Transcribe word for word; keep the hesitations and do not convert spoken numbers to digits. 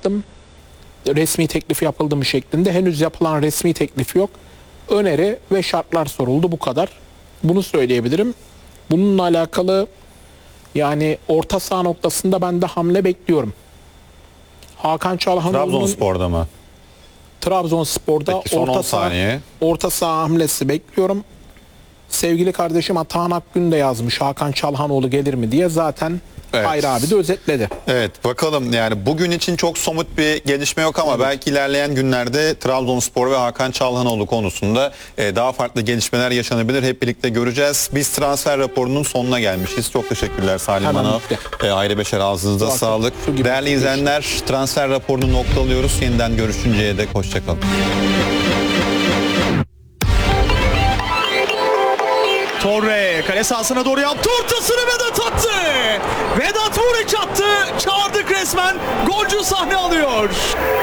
yaptım. Resmi teklif yapıldı mı şeklinde. Henüz yapılan resmi teklif yok. Öneri ve şartlar soruldu, bu kadar. Bunu söyleyebilirim. Bununla alakalı yani orta saha noktasında ben de hamle bekliyorum. Hakan Çalhanoğlu'nun Trabzonspor'da mı? Trabzonspor'da Peki, son on orta saha, saniye. orta saha hamlesi bekliyorum. Sevgili kardeşim Atahan Akgün de yazmış Hakan Çalhanoğlu gelir mi diye, zaten Evet. Hayri abi de özetledi. Evet, bakalım yani bugün için çok somut bir gelişme yok ama Evet. belki ilerleyen günlerde Trabzonspor ve Hakan Çalhanoğlu konusunda e, daha farklı gelişmeler yaşanabilir. Hep birlikte göreceğiz. Biz transfer raporunun sonuna gelmişiz. Çok teşekkürler Salim Hemen Hanım. bitti. E, Hayri Beşer, ağzınıza Zaten sağlık. su gibi Değerli geçti. izleyenler, transfer raporunu noktalıyoruz. Yeniden görüşünceye dek hoşçakalın. Torre kale sahasına doğru yaptı, ortasını Vedat attı. Vedat Muriç attı, çağırdık resmen, golcü sahne alıyor.